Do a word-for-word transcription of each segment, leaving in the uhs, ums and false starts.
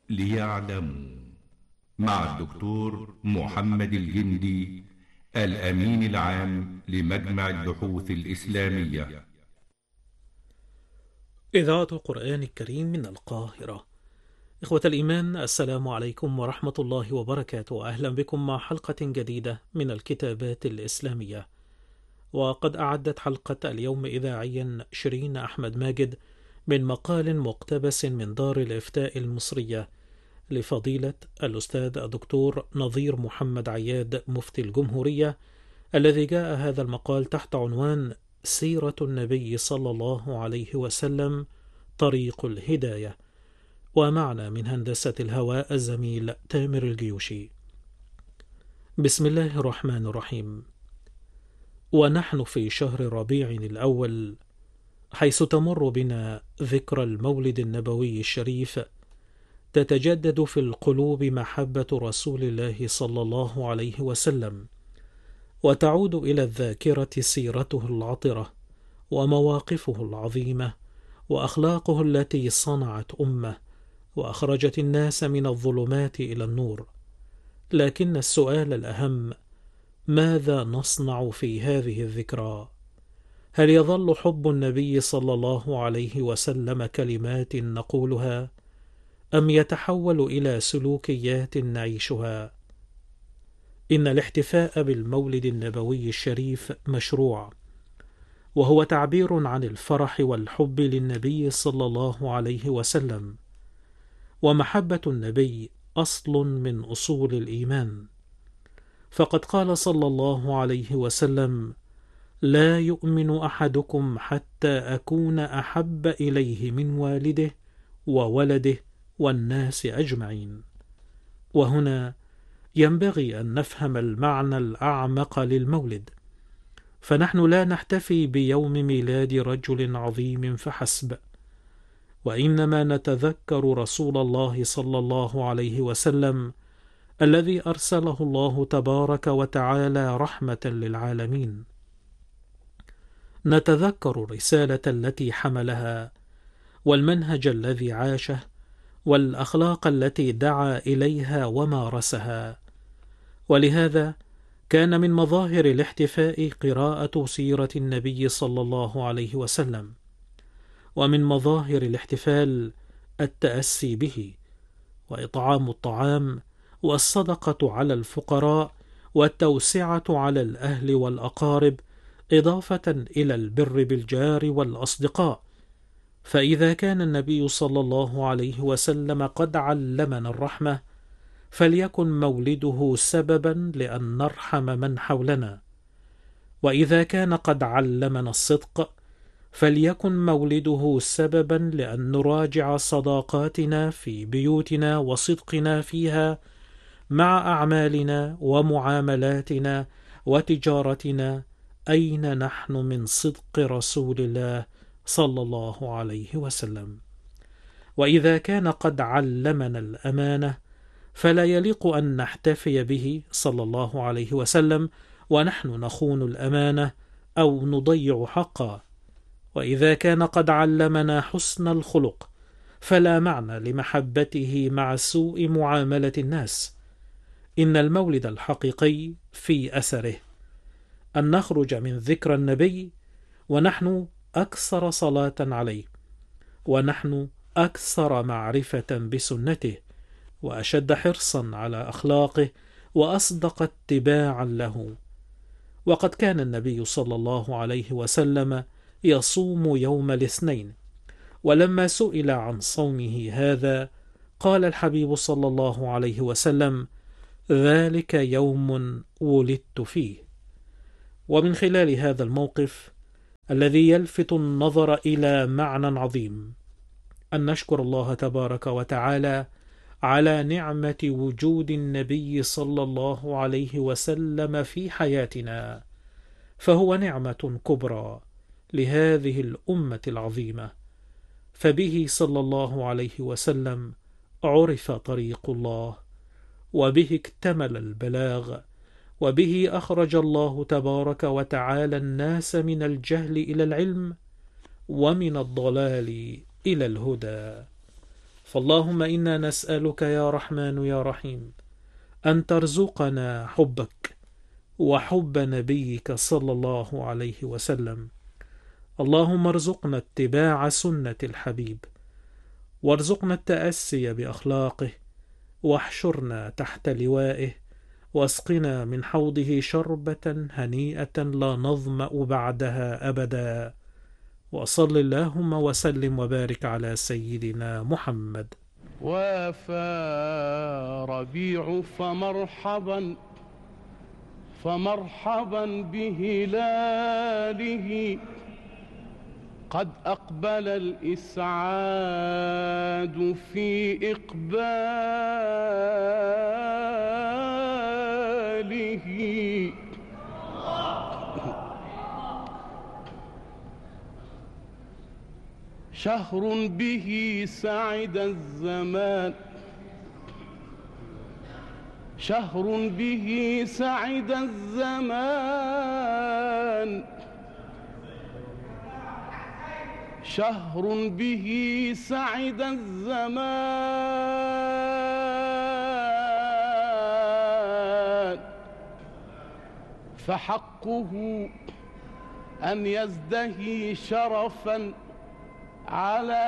ليعلموا، مع الدكتور محمد الجندي، الأمين العام لمجمع البحوث الإسلامية. إذاعة القرآن الكريم من القاهرة. إخوة الإيمان، السلام عليكم ورحمة الله وبركاته. أهلا بكم مع حلقة جديدة من الكتابات الإسلامية. وقد أعدت حلقة اليوم إذاعيا شيرين أحمد ماجد من مقال مقتبس من دار الإفتاء المصرية لفضيلة الأستاذ الدكتور نظير محمد عياد مفتي الجمهورية، الذي جاء هذا المقال تحت عنوان سيرة النبي صلى الله عليه وسلم طريق الهداية. ومعنا من هندسة الهواء الزميل تامر الجيوشي. بسم الله الرحمن الرحيم. ونحن في شهر ربيع الأول، حيث تمر بنا ذكرى المولد النبوي الشريف، تتجدد في القلوب محبة رسول الله صلى الله عليه وسلم، وتعود إلى الذاكرة سيرته العطرة ومواقفه العظيمة وأخلاقه التي صنعت أمة وأخرجت الناس من الظلمات إلى النور. لكن السؤال الأهم: ماذا نصنع في هذه الذكرى؟ هل يظل حب النبي صلى الله عليه وسلم كلمات نقولها، أم يتحول إلى سلوكيات نعيشها؟ إن الاحتفاء بالمولد النبوي الشريف مشروع، وهو تعبير عن الفرح والحب للنبي صلى الله عليه وسلم. ومحبة النبي أصل من أصول الإيمان، فقد قال صلى الله عليه وسلم: لا يؤمن أحدكم حتى أكون أحب إليه من والده وولده والناس أجمعين. وهنا ينبغي أن نفهم المعنى الأعمق للمولد، فنحن لا نحتفي بيوم ميلاد رجل عظيم فحسب، وإنما نتذكر رسول الله صلى الله عليه وسلم الذي أرسله الله تبارك وتعالى رحمة للعالمين. نتذكر الرسالة التي حملها، والمنهج الذي عاشه، والأخلاق التي دعا إليها ومارسها. ولهذا كان من مظاهر الاحتفاء قراءة سيرة النبي صلى الله عليه وسلم، ومن مظاهر الاحتفال التأسي به، وإطعام الطعام، والصدقة على الفقراء، والتوسعة على الأهل والأقارب، إضافة إلى البر بالجار والأصدقاء. فإذا كان النبي صلى الله عليه وسلم قد علمنا الرحمة، فليكن مولده سببا لأن نرحم من حولنا. وإذا كان قد علمنا الصدق، فليكن مولده سببا لأن نراجع صداقاتنا في بيوتنا وصدقنا فيها مع أعمالنا ومعاملاتنا وتجارتنا. أين نحن من صدق رسول الله صلى الله عليه وسلم؟ وإذا كان قد علمنا الأمانة، فلا يليق أن نحتفي به صلى الله عليه وسلم ونحن نخون الأمانة أو نضيع حقا. وإذا كان قد علمنا حسن الخلق، فلا معنى لمحبته مع سوء معاملة الناس. إن المولد الحقيقي في أثره أن نخرج من ذكرى النبي ونحن أكثر صلاة عليه، ونحن أكثر معرفة بسنته، وأشد حرصا على أخلاقه، وأصدق اتباعا له. وقد كان النبي صلى الله عليه وسلم يصوم يوم الاثنين، ولما سئل عن صومه هذا قال الحبيب صلى الله عليه وسلم: ذلك يوم ولدت فيه. ومن خلال هذا الموقف الذي يلفت النظر إلى معنى عظيم، أن نشكر الله تبارك وتعالى على نعمة وجود النبي صلى الله عليه وسلم في حياتنا، فهو نعمة كبرى لهذه الأمة العظيمة. فبه صلى الله عليه وسلم عرف طريق الله، وبه اكتمل البلاغ، وبه أخرج الله تبارك وتعالى الناس من الجهل إلى العلم، ومن الضلال إلى الهدى. فاللهم إنا نسألك يا رحمن يا رحيم أن ترزقنا حبك وحب نبيك صلى الله عليه وسلم. اللهم ارزقنا اتباع سنة الحبيب، وارزقنا التأسي بأخلاقه، واحشرنا تحت لوائه، واسقنا من حوضه شربة هنيئة لا نظمأ بعدها أبدا. وصل اللهم وسلم وبارك على سيدنا محمد. وافى ربيع فمرحبا فمرحبا بهلاله، قد أقبل الإسعاد في إقباله. شهر به سعد الزمان، شهر به سعد الزمان، شهر به سعد الزمان، فحقه أن يزدهي شرفا على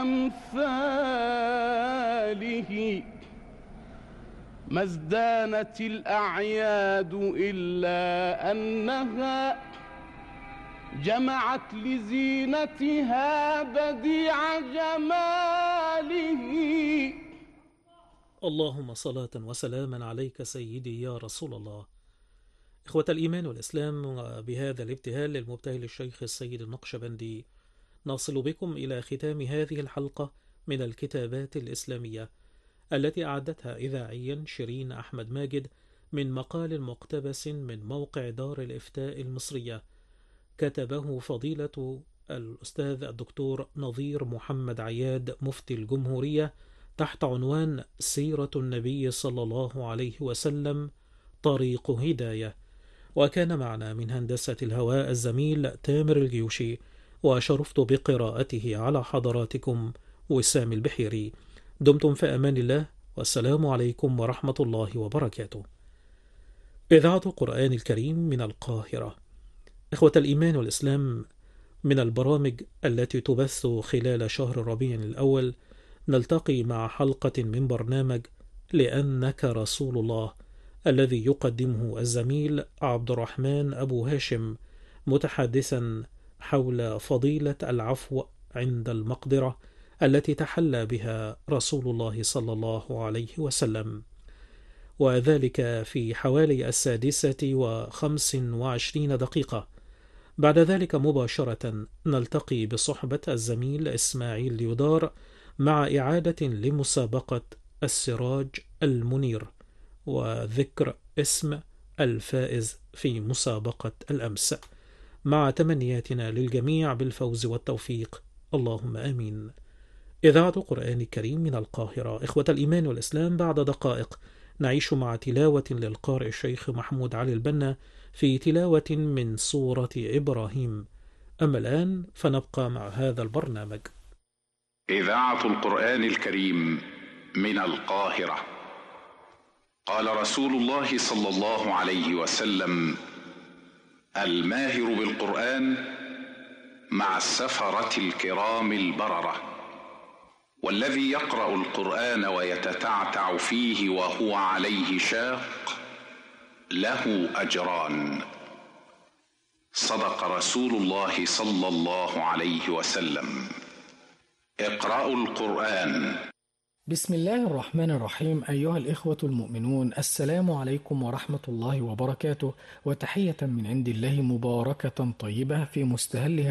أمثاله. ما ازدانت الأعياد إلا أنها جمعت لزينتها بديع جماله. اللهم صلاة وسلاما عليك سيدي يا رسول الله. إخوة الإيمان والإسلام، بهذا الابتهال للمبتهل الشيخ السيد النقشبندي نصل بكم إلى ختام هذه الحلقة من الكتابات الإسلامية التي أعدتها إذاعيا شيرين أحمد ماجد من مقال مقتبس من موقع دار الإفتاء المصرية، كتبه فضيلة الأستاذ الدكتور نظير محمد عياد مفتي الجمهورية تحت عنوان سيرة النبي صلى الله عليه وسلم طريق هداية. وكان معنا من هندسة الهواء الزميل تامر الجيوشي، وشرفت بقراءته على حضراتكم وسام البحيري. دمتم في أمان الله، والسلام عليكم ورحمة الله وبركاته. إذاعة القرآن الكريم من القاهرة. إخوة الإيمان والإسلام، من البرامج التي تبث خلال شهر ربيع الأول نلتقي مع حلقة من برنامج لأنك رسول الله، الذي يقدمه الزميل عبد الرحمن أبو هاشم، متحدثا حول فضيلة العفو عند المقدرة التي تحلى بها رسول الله صلى الله عليه وسلم، وذلك في حوالي السادسة وخمس وعشرين دقيقة. بعد ذلك مباشرة نلتقي بصحبة الزميل إسماعيل ديودار مع إعادة لمسابقة السراج المنير، وذكر اسم الفائز في مسابقة الأمس، مع تمنياتنا للجميع بالفوز والتوفيق، اللهم آمين. إذاعة القرآن الكريم من القاهرة. إخوة الإيمان والإسلام، بعد دقائق نعيش مع تلاوة للقارئ الشيخ محمود علي البنا في تلاوة من سورة إبراهيم. أما الآن فنبقى مع هذا البرنامج. إذاعة القرآن الكريم من القاهرة. قال رسول الله صلى الله عليه وسلم: الماهر بالقرآن مع السفرة الكرام البررة، والذي يقرأ القرآن ويتتعتع فيه وهو عليه شاق له أجران. صدق رسول الله صلى الله عليه وسلم. اقرأوا القرآن. بسم الله الرحمن الرحيم. أيها الإخوة المؤمنون، السلام عليكم ورحمة الله وبركاته، وتحية من عند الله مباركة طيبة في مستهلها